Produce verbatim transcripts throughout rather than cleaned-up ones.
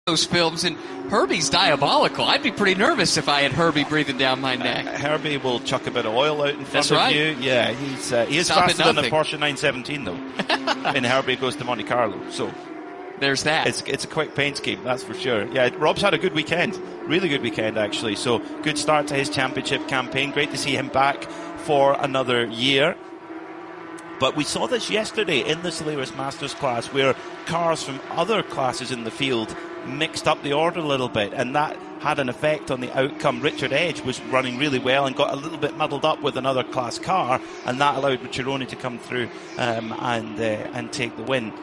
those films, and Herbie's diabolical. I'd be pretty nervous if I had Herbie breathing down my neck. Uh, Herbie will chuck a bit of oil out in front That's of right. you. Yeah, he's uh, he is Stop faster than a Porsche nine seventeen though. And Herbie goes to Monte Carlo, so there's that. It's it's a quick paint scheme, that's for sure. Yeah, Rob's had a good weekend, really good weekend actually. So good start to his championship campaign. Great to see him back for another year. But we saw this yesterday in the Solaris Masters class, where cars from other classes in the field mixed up the order a little bit, and that had an effect on the outcome. Richard Edge was running really well and got a little bit muddled up with another class car, and that allowed Ricciarone to come through um, and uh, and take the win.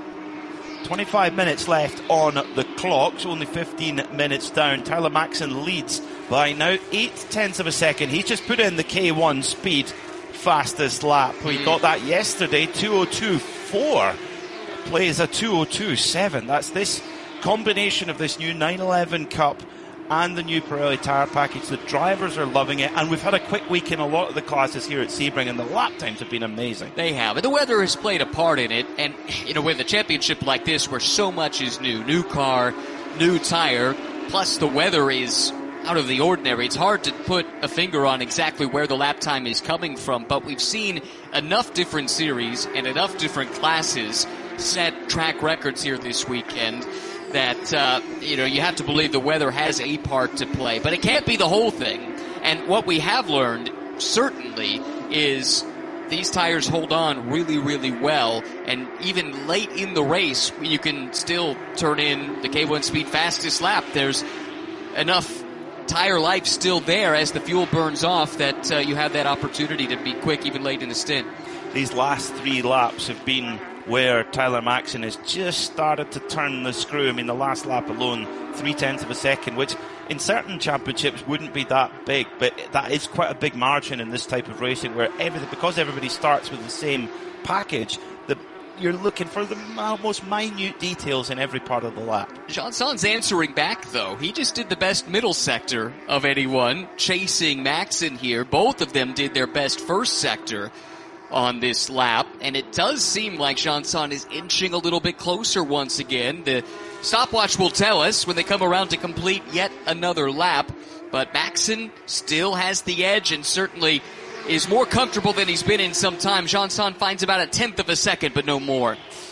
twenty-five minutes left on the clock, so only fifteen minutes down. Tyler Maxson leads by now eight tenths of a second. He's just put in the K one speed fastest lap. We got that yesterday, two oh two point four. Plays a two oh two point seven. That's this combination of this new nine eleven Cup and the new Pirelli tyre package. The drivers are loving it, and we've had a quick week in a lot of the classes here at Sebring, and the lap times have been amazing. They have, and the weather has played a part in it, and you know, with a championship like this where so much is new, new car, new tire, plus the weather is out of the ordinary, it's hard to put a finger on exactly where the lap time is coming from, but we've seen enough different series and enough different classes set track records here this weekend that, uh, you know, you have to believe the weather has a part to play. But it can't be the whole thing. And what we have learned, certainly, is these tires hold on really, really well. And even late in the race, you can still turn in the K one Speed fastest lap. There's enough tire life still there as the fuel burns off that uh, you have that opportunity to be quick even late in the stint. These last three laps have been where Tyler Maxson has just started to turn the screw. I mean, the last lap alone, three tenths of a second, which in certain championships wouldn't be that big, but that is quite a big margin in this type of racing, where everything, because everybody starts with the same package, the, you're looking for the most minute details in every part of the lap. Jean-Son's answering back, though. He just did the best middle sector of anyone, chasing Maxson here. Both of them did their best first sector on this lap, and it does seem like Jean-Son is inching a little bit closer once again. The stopwatch will tell us when they come around to complete yet another lap, but Maxson still has the edge and certainly is more comfortable than he's been in some time. Jean-Son finds about a tenth of a second, but no more.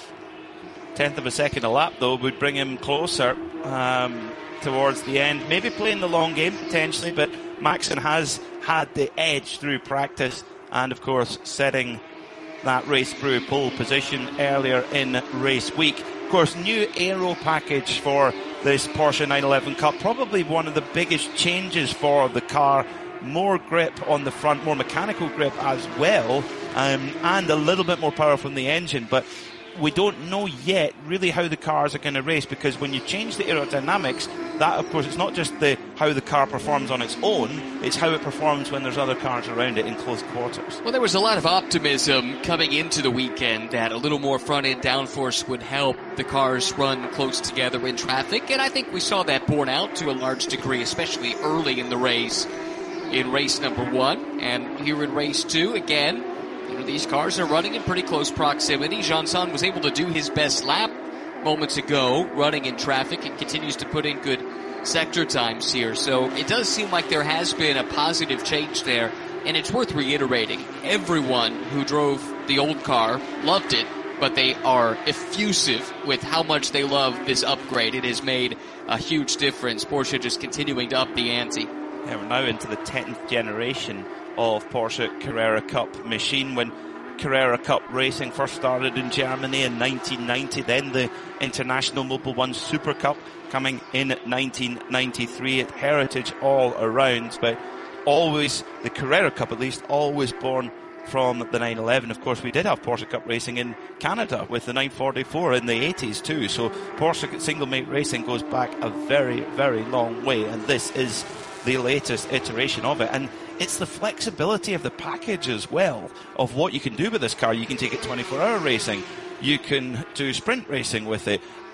Tenth of a second a lap, though, would bring him closer um, towards the end. Maybe playing the long game, potentially, but Maxson has had the edge through practice, and of course setting that race through pole position earlier in race week. Of course, new aero package for this Porsche nine eleven Cup, probably one of the biggest changes for the car. More grip on the front, more mechanical grip as well, um, and a little bit more power from the engine, but we don't know yet really how the cars are going to race, because when you change the aerodynamics, that of course it's not just the how the car performs on its own, it's how it performs when there's other cars around it in close quarters. Well, there was a lot of optimism coming into the weekend that a little more front-end downforce would help the cars run close together in traffic, and I think we saw that borne out to a large degree, especially early in the race, in race number one, and here in race two, again, you know, these cars are running in pretty close proximity. Jean-Son was able to do his best lap moments ago, running in traffic, and continues to put in good sector times here. So it does seem like there has been a positive change there, and it's worth reiterating. Everyone who drove the old car loved it, but they are effusive with how much they love this upgrade. It has made a huge difference. Porsche just continuing to up the ante. Yeah, we're now into the tenth generation of Porsche Carrera Cup machine. When Carrera Cup racing first started in Germany in nineteen ninety, then the International Mobil one Super Cup coming in nineteen ninety-three. At Heritage all around, but always, the Carrera Cup at least, always born from the nine eleven. Of course, we did have Porsche Cup racing in Canada with the nine forty-four in the eighties too, so Porsche single mate racing goes back a very, very long way, and this is the latest iteration of it. And it's the flexibility of the package as well, of what you can do with this car. You can take it twenty-four hour racing, you can do sprint racing with it,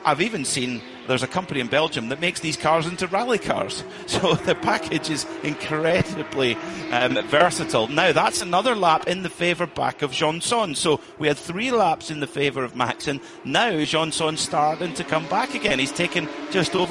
I've even seen there's a company in Belgium that makes these cars into rally cars. So the package is incredibly um, versatile. Now, that's another lap in the favour back of Jean-Son. So we had three laps in the favour of Max, and now Jean-Son's starting to come back again. He's taken just over